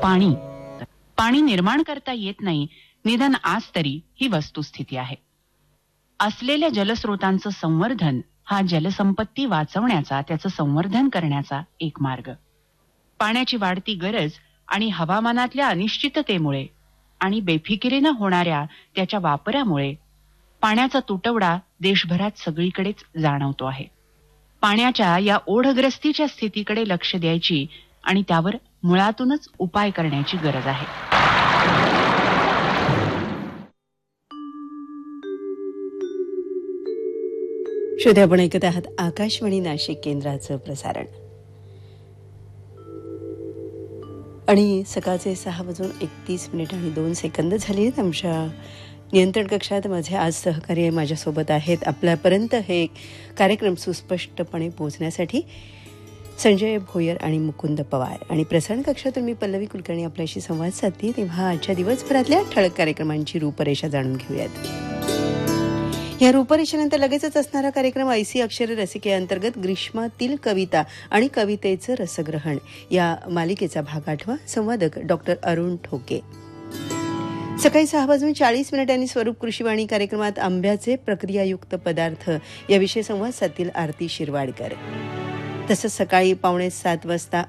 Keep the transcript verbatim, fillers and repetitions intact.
पाणी. पाणी निर्माण करता येत नाही, निदान आज तरी ही वस्तुस्थिती आहे. असलेल्या जलस्रोतांचं संवर्धन हा जलसंपत्ती वाचवण्याचा, त्याचं संवर्धन करण्याचा एक मार्ग. पाण्याची वाढती गरज आणि हवामानातल्या अनिश्चिततेमुळे आणि बेफिकिरीनं होणाऱ्या त्याच्या वापरामुळे पाण्याचा तुटवडा देशभरात सगळीकडेच जाणवतो आहे. पाण्याच्या या ओढग्रस्तीच्या स्थितीकडे लक्ष द्यायची आणि त्यावर मुळातूनच उपाय करण्याची गरज आहे. श्रोते, आपण ऐकत आहात आकाशवाणी नाशिक केंद्राचं प्रसारण. आणि सकाळचे सहा वाजून एकतीस मिनिट आणि दोन सेकंद झाली. आमच्या नियंत्रण कक्षात माझे आज सहकारी माझ्यासोबत आहेत. आपल्यापर्यंत हे कार्यक्रम सुस्पष्टपणे पोहोचण्यासाठी संजय भोयर आणि मुकुंद पवार. आणि प्रसारण कक्षातून मी पल्लवी कुलकर्णी आपल्याशी संवाद साधते. तेव्हा आजच्या दिवसभरातल्या ठळक कार्यक्रमांची रूपरेषा जाणून घेऊयात. या रूपरेषेनंतर लगेचच असणारा कार्यक्रम ऐसी अक्षर रसिकेअंतर्गत ग्रीष्मातील कविता आणि कवितेचं रसग्रहण या मालिकेचा भाग आठवा. संवादक डॉक्टर अरुण ठोके. सकाळी सहा वाजून चाळीस मिनिटांनी स्वरूप कृषीवाणी कार्यक्रमात आंब्याचे प्रक्रियायुक्त पदार्थ याविषयी संवाद साधतील आरती शिरवाडकर. तसंच सकाळी पावणे सात वाजता